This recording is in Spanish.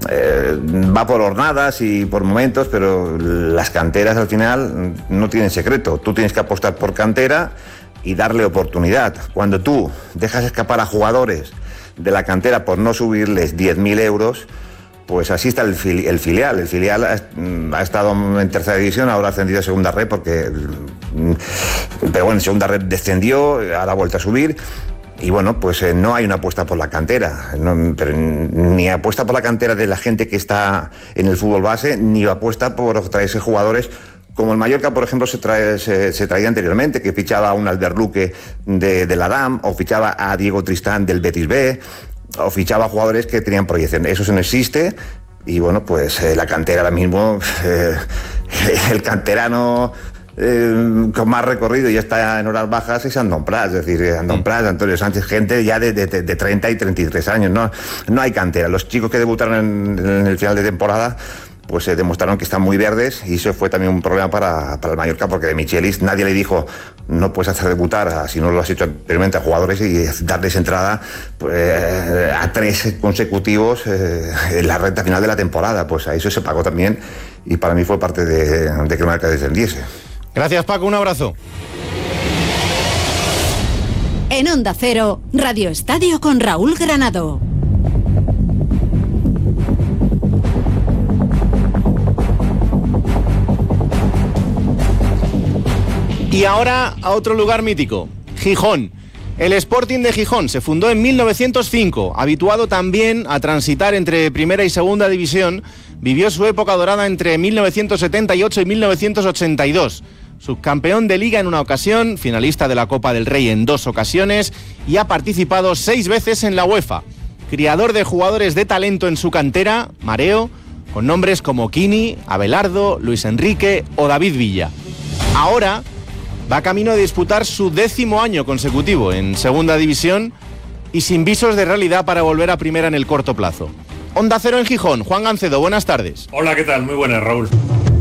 va por hornadas y por momentos, pero las canteras al final no tienen secreto. Tú tienes que apostar por cantera y darle oportunidad. Cuando tú dejas escapar a jugadores de la cantera por no subirles 10.000 euros, pues así está el filial. El filial ha estado en tercera división, ahora ha ascendido a segunda red pero bueno, en segunda red descendió, ahora ha vuelto a subir. Y bueno, pues no hay una apuesta por la cantera, ni apuesta por la cantera de la gente que está en el fútbol base, ni apuesta por traerse jugadores como el Mallorca, por ejemplo, se traía anteriormente, que fichaba a un Albert Luque de la DAM, o fichaba a Diego Tristán del Betis B, o fichaba a jugadores que tenían proyección. Eso no existe. Y bueno, pues la cantera ahora mismo, el canterano con más recorrido y ya está en horas bajas es Andón Prats, es decir, Andón Prats, Antonio Sánchez, gente ya de 30 y 33 años. No hay cantera. Los chicos que debutaron en el final de temporada pues demostraron que están muy verdes, y eso fue también un problema para el Mallorca, porque de Michelis nadie le dijo no puedes hacer debutar, si no lo has hecho anteriormente, a jugadores y darles entrada a 3 consecutivos en la recta final de la temporada. Pues a eso se pagó también, y para mí fue parte de que el Mallorca descendiese. Gracias, Paco, un abrazo. En Onda Cero, Radio Estadio con Raúl Granado. Y ahora a otro lugar mítico, Gijón. El Sporting de Gijón se fundó en 1905, habituado también a transitar entre primera y segunda división, vivió su época dorada entre 1978 y 1982. Subcampeón de Liga en una ocasión, finalista de la Copa del Rey en 2 ocasiones y ha participado 6 veces en la UEFA. Criador de jugadores de talento en su cantera, Mareo, con nombres como Kini, Abelardo, Luis Enrique o David Villa. Ahora va camino de disputar su 10º año consecutivo en segunda división y sin visos de realidad para volver a primera en el corto plazo. Onda Cero en Gijón, Juan Gancedo, buenas tardes. Hola, ¿qué tal? Muy buenas, Raúl.